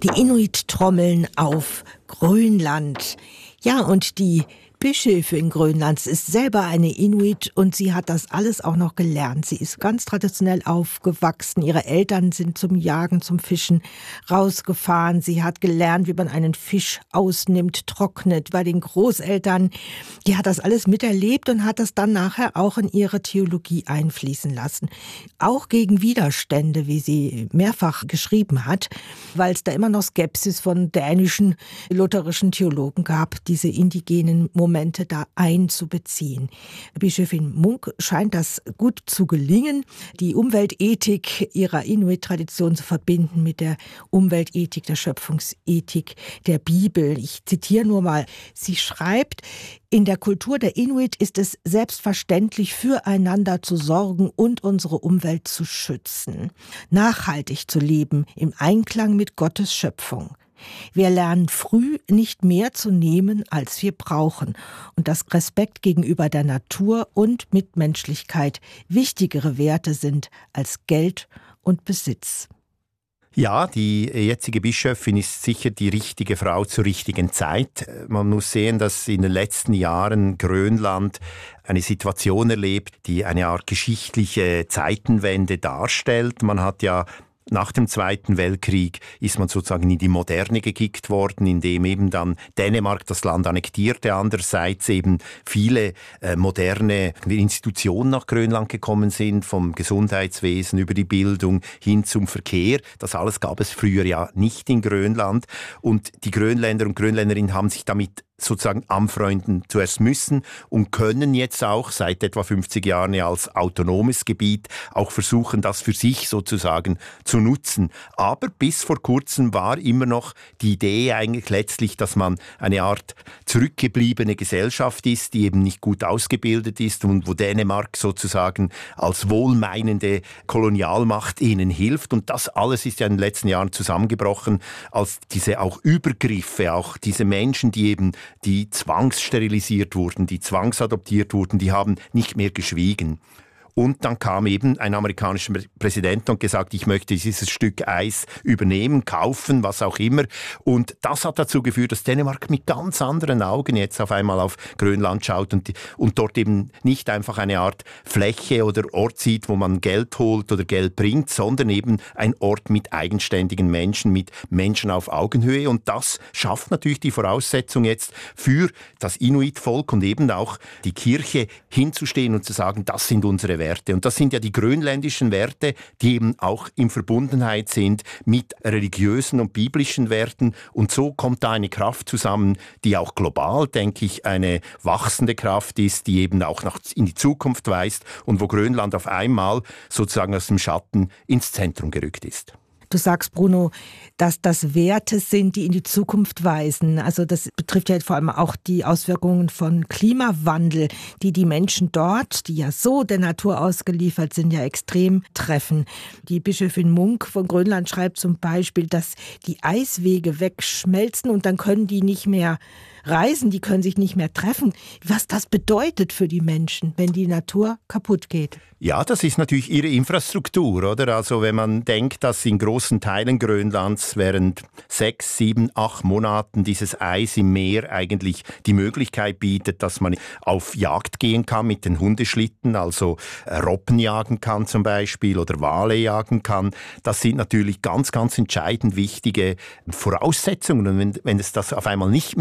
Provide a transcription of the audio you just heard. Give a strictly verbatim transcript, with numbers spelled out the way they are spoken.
Die Inuit trommeln auf Grönland. Ja, und die Bischöfin Grönlands ist selber eine Inuit und sie hat das alles auch noch gelernt. Sie ist ganz traditionell aufgewachsen. Ihre Eltern sind zum Jagen, zum Fischen rausgefahren. Sie hat gelernt, wie man einen Fisch ausnimmt, trocknet. Bei den Großeltern, die hat das alles miterlebt und hat das dann nachher auch in ihre Theologie einfließen lassen. Auch gegen Widerstände, wie sie mehrfach geschrieben hat, weil es da immer noch Skepsis von dänischen lutherischen Theologen gab, diese indigenen Momente da einzubeziehen. Bischöfin Munk scheint das gut zu gelingen, die Umweltethik ihrer Inuit-Tradition zu verbinden mit der Umweltethik, der Schöpfungsethik der Bibel. Ich zitiere nur mal. Sie schreibt: In der Kultur der Inuit ist es selbstverständlich, füreinander zu sorgen und unsere Umwelt zu schützen, nachhaltig zu leben im Einklang mit Gottes Schöpfung. Wir lernen früh, nicht mehr zu nehmen, als wir brauchen, und dass Respekt gegenüber der Natur und Mitmenschlichkeit wichtigere Werte sind als Geld und Besitz. Ja, die jetzige Bischöfin ist sicher die richtige Frau zur richtigen Zeit. Man muss sehen, dass in den letzten Jahren Grönland eine Situation erlebt, die eine Art geschichtliche Zeitenwende darstellt. Man hat ja Nach dem Zweiten Weltkrieg ist man sozusagen in die Moderne gekickt worden, indem eben dann Dänemark das Land annektierte, andererseits eben viele äh, moderne Institutionen nach Grönland gekommen sind, vom Gesundheitswesen über die Bildung hin zum Verkehr. Das alles gab es früher ja nicht in Grönland. Und die Grönländer und Grönländerinnen haben sich damit sozusagen anfreunden zuerst müssen und können jetzt auch seit etwa fünfzig Jahren ja als autonomes Gebiet auch versuchen, das für sich sozusagen zu nutzen. Aber bis vor kurzem war immer noch die Idee eigentlich letztlich, dass man eine Art zurückgebliebene Gesellschaft ist, die eben nicht gut ausgebildet ist und wo Dänemark sozusagen als wohlmeinende Kolonialmacht ihnen hilft. Und das alles ist ja in den letzten Jahren zusammengebrochen, als diese auch Übergriffe, auch diese Menschen, die eben die zwangssterilisiert wurden, die zwangsadoptiert wurden, die haben nicht mehr geschwiegen. Und dann kam eben ein amerikanischer Präsident und gesagt, ich möchte dieses Stück Eis übernehmen, kaufen, was auch immer. Und das hat dazu geführt, dass Dänemark mit ganz anderen Augen jetzt auf einmal auf Grönland schaut und, und dort eben nicht einfach eine Art Fläche oder Ort sieht, wo man Geld holt oder Geld bringt, sondern eben ein Ort mit eigenständigen Menschen, mit Menschen auf Augenhöhe. Und das schafft natürlich die Voraussetzung jetzt für das Inuit-Volk und eben auch die Kirche hinzustehen und zu sagen, das sind unsere Werte. Und das sind ja die grönländischen Werte, die eben auch in Verbundenheit sind mit religiösen und biblischen Werten. Und so kommt da eine Kraft zusammen, die auch global, denke ich, eine wachsende Kraft ist, die eben auch nach in die Zukunft weist und wo Grönland auf einmal sozusagen aus dem Schatten ins Zentrum gerückt ist. Du sagst, Bruno, dass das Werte sind, die in die Zukunft weisen. Also das betrifft ja vor allem auch die Auswirkungen von Klimawandel, die die Menschen dort, die ja so der Natur ausgeliefert sind, ja extrem treffen. Die Bischöfin Munk von Grönland schreibt zum Beispiel, dass die Eiswege wegschmelzen und dann können die nicht mehr reisen, die können sich nicht mehr treffen. Was das bedeutet für die Menschen, wenn die Natur kaputt geht. Ja, das ist natürlich ihre Infrastruktur, oder? Also wenn man denkt, dass in großen Teilen Grönlands während sechs, sieben, acht Monaten dieses Eis im Meer eigentlich die Möglichkeit bietet, dass man auf Jagd gehen kann mit den Hundeschlitten, also Robben jagen kann zum Beispiel oder Wale jagen kann. Das sind natürlich ganz, ganz entscheidend wichtige Voraussetzungen. Und wenn, wenn es das auf einmal nicht